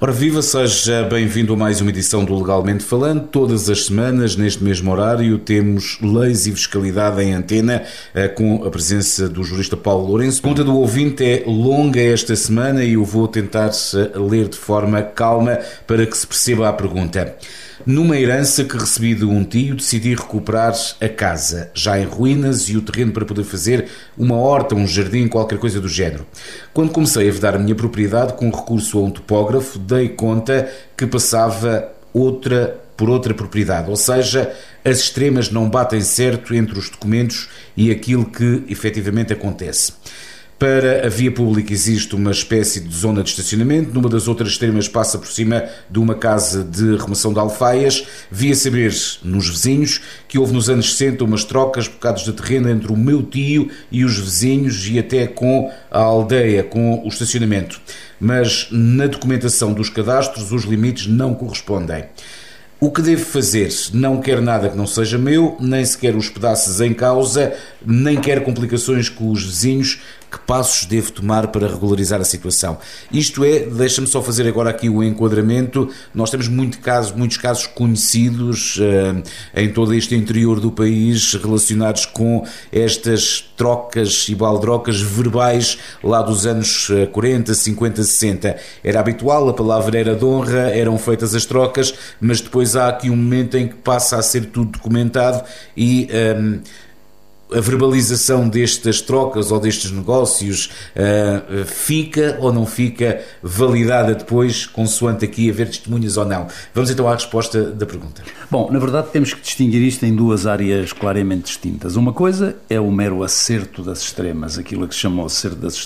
Ora viva, seja bem-vindo a mais uma edição do Legalmente Falando. Todas as semanas, neste mesmo horário, temos Leis e Fiscalidade em Antena, com a presença do jurista Paulo Lourenço. A pergunta do ouvinte é longa esta semana e eu vou tentar ler de forma calma para que se perceba a pergunta. Numa herança que recebi de um tio, decidi recuperar a casa, já em ruínas, e o terreno para poder fazer uma horta, um jardim, qualquer coisa do género. Quando comecei a vedar a minha propriedade com recurso a um topógrafo, dei conta que passava por outra propriedade, ou seja, as extremas não batem certo entre os documentos e aquilo que efetivamente acontece. Para a via pública existe uma espécie de zona de estacionamento, numa das outras extremas passa por cima de uma casa de remoção de alfaias. Vi a saber nos vizinhos que houve nos anos 60 umas trocas, bocados de terreno entre o meu tio e os vizinhos e até com a aldeia, com o estacionamento. Mas na documentação dos cadastros os limites não correspondem. O que devo fazer? Não quero nada que não seja meu, nem sequer os pedaços em causa, nem quero complicações com os vizinhos. Que passos devo tomar para regularizar a situação? Isto é, deixa-me só fazer agora aqui o enquadramento. Nós temos muitos casos conhecidos em todo este interior do país relacionados com estas trocas e baldrocas verbais lá dos anos 40, 50, 60. Era habitual, a palavra era de honra, eram feitas as trocas, mas depois há aqui um momento em que passa a ser tudo documentado e a verbalização destas trocas ou destes negócios fica ou não fica validada depois, consoante aqui haver testemunhas ou não? Vamos então à resposta da pergunta. Bom, na verdade temos que distinguir isto em duas áreas claramente distintas. Uma coisa é o mero acerto das extremas, aquilo que se chama o acerto das